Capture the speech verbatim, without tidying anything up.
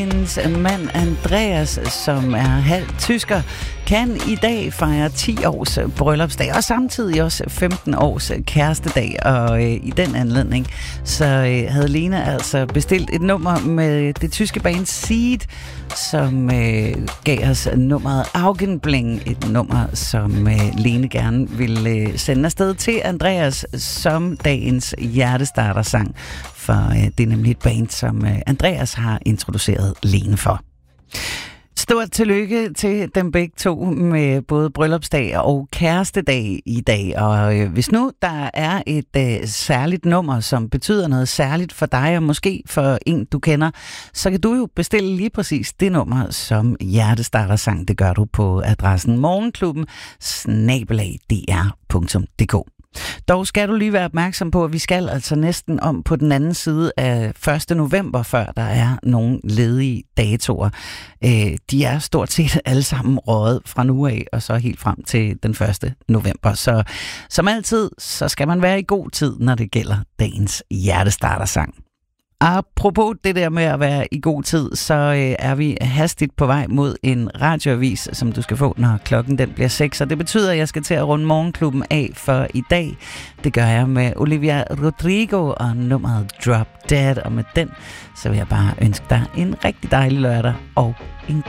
Hendes mand Andreas, som er halv tysker, kan i dag fejre ti års bryllupsdag, og samtidig også femten års kærestedag. Og øh, i den anledning, så øh, havde Lene altså bestilt et nummer med det tyske band Seed, som øh, gav os nummeret Augenbling, et nummer, som øh, Lene gerne ville øh, sende afsted til Andreas som dagens hjertestartersang. For øh, det er nemlig et band, som øh, Andreas har introduceret Lene for. Stort tillykke til dem begge to med både bryllupsdag og kærestedag i dag. Og øh, hvis nu der er et øh, særligt nummer, som betyder noget særligt for dig, og måske for en, du kender, så kan du jo bestille lige præcis det nummer som hjertestartersang. Det gør du på adressen morgenklubben snabel-a d r punktum d k. Dog skal du lige være opmærksom på, at vi skal altså næsten om på den anden side af første november, før der er nogle ledige datoer. Øh, de er stort set alle sammen røget fra nu af, og så helt frem til den første november. Så som altid, så skal man være i god tid, når det gælder dagens hjertestartersang. Apropos det der med at være i god tid, så øh, er vi hastigt på vej mod en radioavis, som du skal få, når klokken den bliver seks. Og det betyder, at jeg skal til at runde morgenklubben af for i dag. Det gør jeg med Olivia Rodrigo og nummeret Drop Dead. Og med den, så vil jeg bare ønske dig en rigtig dejlig lørdag og en